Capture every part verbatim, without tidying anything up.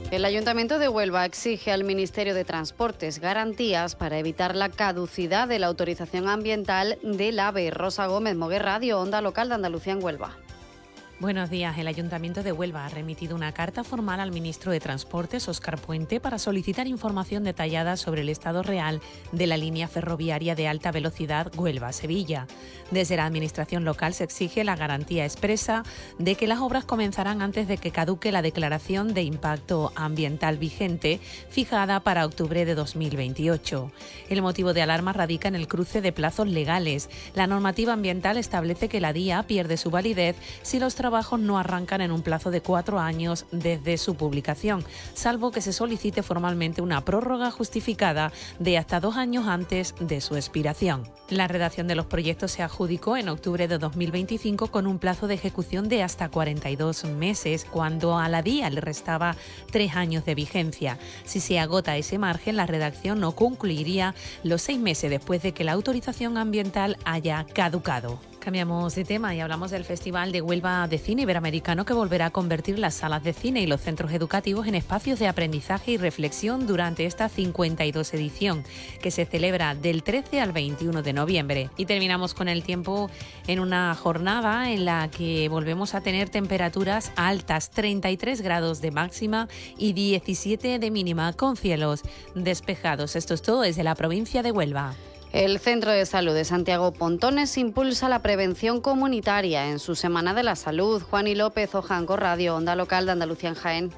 El Ayuntamiento de Huelva exige al Ministerio de Transportes garantías para evitar la caducidad de la autorización ambiental del AVE. Rosa Gómez, Moguer Radio, Onda Local de Andalucía en Huelva. Buenos días. El Ayuntamiento de Huelva ha remitido una carta formal al ministro de Transportes, Óscar Puente, para solicitar información detallada sobre el estado real de la línea ferroviaria de alta velocidad Huelva-Sevilla. Desde la Administración local se exige la garantía expresa de que las obras comenzarán antes de que caduque la declaración de impacto ambiental vigente fijada para octubre de dos mil veintiocho. El motivo de alarma radica en el cruce de plazos legales. La normativa ambiental establece que la D I A pierde su validez si los trabajos trabajos no arrancan en un plazo de cuatro años desde su publicación, salvo que se solicite formalmente una prórroga justificada de hasta dos años antes de su expiración. La redacción de los proyectos se adjudicó en octubre de dos mil veinticinco con un plazo de ejecución de hasta cuarenta y dos meses, cuando a la D I A le restaba tres años de vigencia. Si se agota ese margen, la redacción no concluiría los seis meses después de que la autorización ambiental haya caducado. Cambiamos de tema y hablamos del Festival de Huelva de Cine Iberoamericano, que volverá a convertir las salas de cine y los centros educativos en espacios de aprendizaje y reflexión durante esta cincuenta y dos edición, que se celebra del trece al veintiuno de noviembre. Y terminamos con el tiempo en una jornada en la que volvemos a tener temperaturas altas, treinta y tres grados de máxima y diecisiete de mínima, con cielos despejados. Esto es todo desde la provincia de Huelva. El Centro de Salud de Santiago Pontones impulsa la prevención comunitaria en su Semana de la Salud. Juani López, Ojanco Radio, Onda Local de Andalucía en Jaén.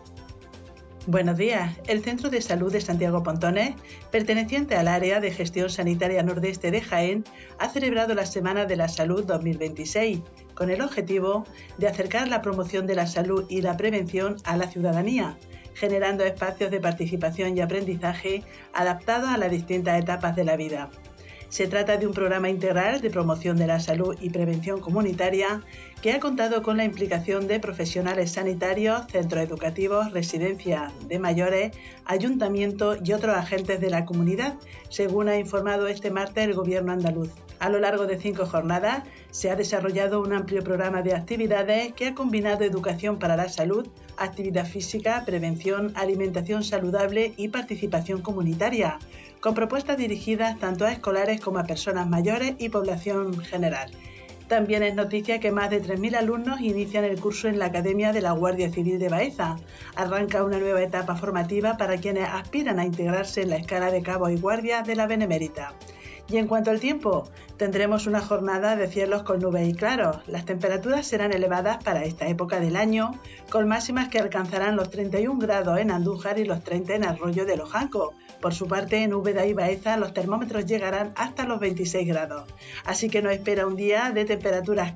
Buenos días. El Centro de Salud de Santiago Pontones, perteneciente al área de gestión sanitaria nordeste de Jaén, ha celebrado la Semana de la Salud dos mil veintiséis, con el objetivo de acercar la promoción de la salud y la prevención a la ciudadanía, generando espacios de participación y aprendizaje adaptados a las distintas etapas de la vida. Se trata de un programa integral de promoción de la salud y prevención comunitaria que ha contado con la implicación de profesionales sanitarios, centros educativos, residencias de mayores, ayuntamientos y otros agentes de la comunidad, según ha informado este martes el Gobierno andaluz. A lo largo de cinco jornadas se ha desarrollado un amplio programa de actividades que ha combinado educación para la salud, actividad física, prevención, alimentación saludable y participación comunitaria, con propuestas dirigidas tanto a escolares como a personas mayores y población general. También es noticia que más de tres mil alumnos inician el curso en la Academia de la Guardia Civil de Baeza. Arranca una nueva etapa formativa para quienes aspiran a integrarse en la escala de cabos y guardias de la Benemérita. Y en cuanto al tiempo, tendremos una jornada de cielos con nubes y claros. Las temperaturas serán elevadas para esta época del año, con máximas que alcanzarán los treinta y un grados en Andújar y los treinta en Arroyo de Ojanco. Por su parte, en Úbeda y Baeza los termómetros llegarán hasta los veintiséis grados. Así que nos espera un día de temperaturas